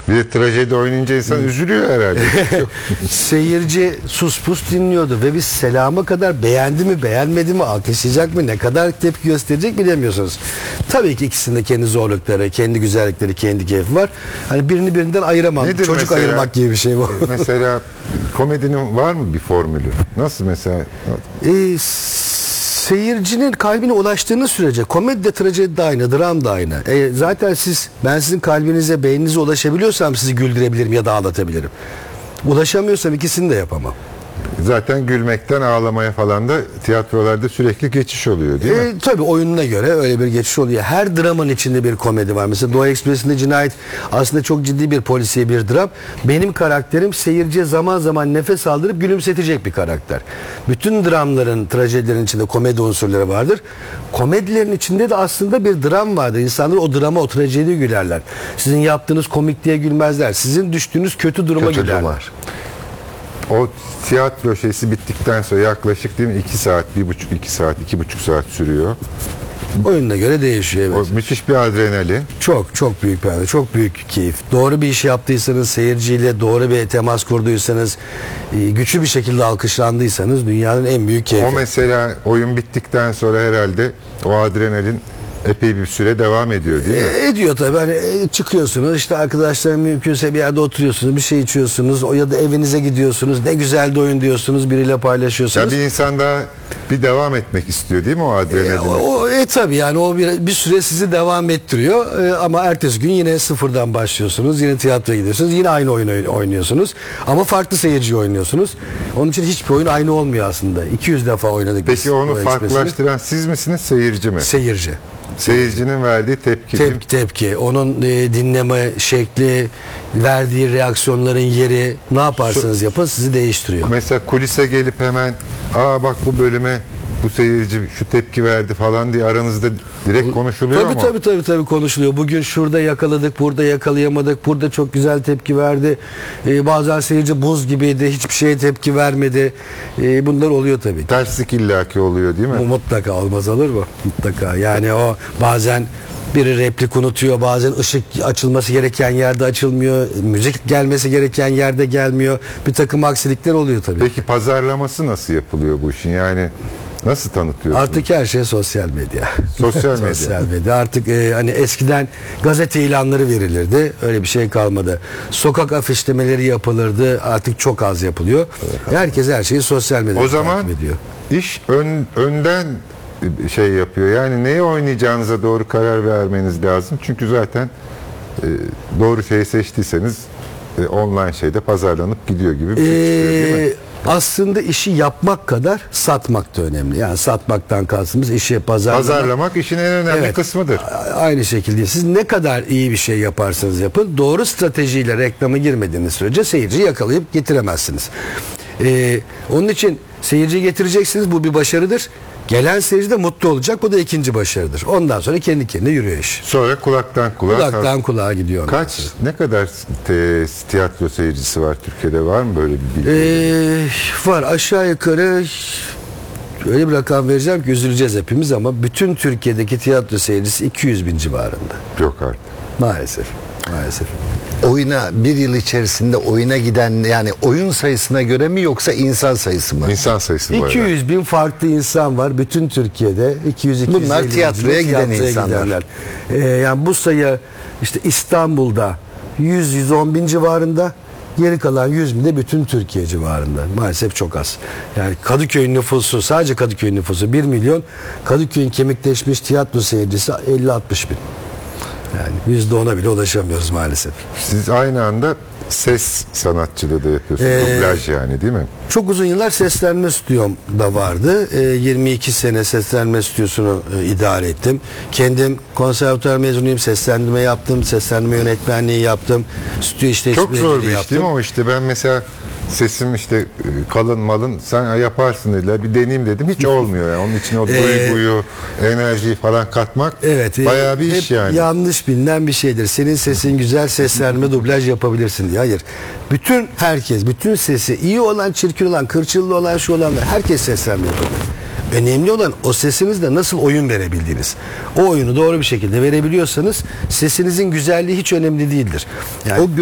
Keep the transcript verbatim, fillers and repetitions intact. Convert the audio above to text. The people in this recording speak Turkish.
Bir de trajedi oynayınca insan üzülüyor herhalde. Seyirci sus pus dinliyordu ve biz selama kadar beğendi mi beğenmedi mi, alkışlayacak mı, ne kadar tepki gösterecek bilemiyorsunuz. Tabii ki ikisinde kendi zorlukları, kendi güzellikleri, kendi keyfi var. Hani birini birinden ayıramam. Nedir Çocuk mesela, ayırmak gibi bir şey bu. Mesela komedinin var mı bir formülü? Nasıl mesela? Ee, seyircinin kalbine ulaştığınız sürece komedi de trajedi de aynı, dram da aynı. E, zaten siz, ben sizin kalbinize, beyninize ulaşabiliyorsam sizi güldürebilirim ya da ağlatabilirim. Ulaşamıyorsam ikisini de yapamam. Zaten gülmekten ağlamaya falan da tiyatrolarda sürekli geçiş oluyor değil mi? E, tabii oyununa göre öyle bir geçiş oluyor. Her dramın içinde bir komedi var. Mesela Doğu Ekspresi'nde Cinayet aslında çok ciddi bir polisiye bir dram. Benim karakterim seyirciye zaman zaman nefes aldırıp gülümsetecek bir karakter. Bütün dramların, trajedilerin içinde komedi unsurları vardır. Komedilerin içinde de aslında bir dram vardır. İnsanlar o drama, o trajediye gülerler. Sizin yaptığınız komikliğe gülmezler. Sizin düştüğünüz kötü duruma Kötü gülerler. durumlar. O tiyatro şeysi bittikten sonra yaklaşık değil mi iki saat, bir buçuk, iki saat, iki buçuk saat sürüyor. Oyununa göre değişiyor. Evet. O müthiş bir adrenalin. Çok çok büyük bir çok büyük keyif. Doğru bir iş yaptıysanız, seyirciyle doğru bir temas kurduysanız, güçlü bir şekilde alkışlandıysanız dünyanın en büyük keyfi. O mesela oyun bittikten sonra herhalde o adrenalin epey bir süre devam ediyor değil mi? E, ediyor tabii. Hani e, çıkıyorsunuz işte arkadaşlar mümkünse bir yerde oturuyorsunuz, bir şey içiyorsunuz, o ya da evinize gidiyorsunuz, ne güzel de oyun diyorsunuz, biriyle paylaşıyorsunuz. Ya bir insan daha bir devam etmek istiyor değil mi o adrenalin? E, o, e tabii yani o bir, bir süre sizi devam ettiriyor e, ama ertesi gün yine sıfırdan başlıyorsunuz, yine tiyatroya gidiyorsunuz, yine aynı oyun oynuyorsunuz ama farklı seyirci oynuyorsunuz. Onun için hiçbir oyun aynı olmuyor aslında. iki yüz defa oynadık. Peki onu farklılaştıran siz misiniz, seyirci mi? Seyirci. Seyircinin verdiği tepki. Tepki, tepki. Onun e, dinleme şekli, verdiği reaksiyonların yeri, ne yaparsanız Şu, yapın sizi değiştiriyor. Mesela kulise gelip hemen aa bak bu bölüme bu seyirci şu tepki verdi falan diye aranızda direkt konuşuluyor tabii, mu? Tabii tabii tabii konuşuluyor. Bugün şurada yakaladık, burada yakalayamadık, burada çok güzel tepki verdi. Ee, bazen seyirci buz gibiydi, hiçbir şeye tepki vermedi. Ee, bunlar oluyor tabii. Terslik illaki oluyor değil mi? Bu mutlaka olmaz olur mu? Mutlaka. Yani o bazen biri replik unutuyor, bazen ışık açılması gereken yerde açılmıyor, müzik gelmesi gereken yerde gelmiyor. Bir takım aksilikler oluyor tabii. Peki pazarlaması nasıl yapılıyor bu işin? Yani nasıl tanıtıyorsunuz? Artık her şey sosyal medya. Sosyal medya. Sosyal medya. Artık e, hani eskiden gazete ilanları verilirdi. Öyle bir şey kalmadı. Sokak afişlemeleri yapılırdı. Artık çok az yapılıyor. Evet. Herkes her şeyi sosyal medyada o zaman ediyor. İş ön, önden şey yapıyor. Yani neyi oynayacağınıza doğru karar vermeniz lazım. Çünkü zaten e, doğru şeyi seçtiyseniz e, online şeyde pazarlanıp gidiyor gibi bir şey çıkıyor değil mi? Ee, aslında işi yapmak kadar satmak da önemli. Yani satmaktan kastımız işi pazarlamak. Pazarlamak işin en önemli evet, kısmıdır. Aynı şekilde siz ne kadar iyi bir şey yaparsanız yapın, doğru stratejiyle reklama girmediğiniz sürece seyirciyi yakalayıp getiremezsiniz. Ee, onun için seyirciyi getireceksiniz, bu bir başarıdır. Gelen seyirci de mutlu olacak, bu da ikinci başarıdır. Ondan sonra kendi kendine yürüyor iş. Sonra kulaktan kulağa. Kulaktan kulağa gidiyor. Kaç, sonra. Ne kadar te, tiyatro seyircisi var Türkiye'de, var mı böyle bir bilgi? Ee, var aşağı yukarı öyle bir rakam vereceğim ki üzüleceğiz hepimiz ama bütün Türkiye'deki tiyatro seyircisi iki yüz bin civarında. Yok artık. Maalesef. Maalesef. Oyuna bir yıl içerisinde oyuna giden yani oyun sayısına göre mi yoksa insan sayısı mı? İnsan sayısı var. iki yüz bin farklı insan var bütün Türkiye'de. iki yüz iki yüz Bunlar tiyatroya giden insanlar. Ee, yani bu sayı işte İstanbul'da yüz yüz on bin civarında. Geri kalan yüz bin de bütün Türkiye civarında. Maalesef çok az. Yani Kadıköy nüfusu, sadece Kadıköy nüfusu bir milyon. Kadıköy'ün kemikleşmiş tiyatro seyircisi elli altmış bin. Yani yüzde ona bile ulaşamıyoruz maalesef. Siz aynı anda ses sanatçılığı da yapıyorsunuz. Ee, Dublaj yani değil mi? Çok uzun yıllar seslenme stüdyom da vardı. E, yirmi iki sene seslenme stüdyosunu e, idare ettim. Kendim konservatuar mezunuyum. Seslendirme yaptım. Seslendirme yönetmenliği yaptım. Stüdyo işletmeciliği Çok zor bir iş yaptım. değil mi o işte? Ben mesela sesim işte kalın malın, sen yaparsın dediler, bir deneyeyim dedim, hiç olmuyor yani. Onun için o duyguyu, enerjiyi falan katmak evet, bayağı bir iş yani. Yanlış bilinen bir şeydir. Senin sesin güzel, seslenme dublaj yapabilirsin diye. Hayır. Bütün herkes, bütün sesi iyi olan, çirkin olan, kırçıllı olan, şu olan, herkes seslenme yapabilir. Önemli olan o sesinizle nasıl oyun verebildiğiniz. O oyunu doğru bir şekilde verebiliyorsanız sesinizin güzelliği hiç önemli değildir. Yani o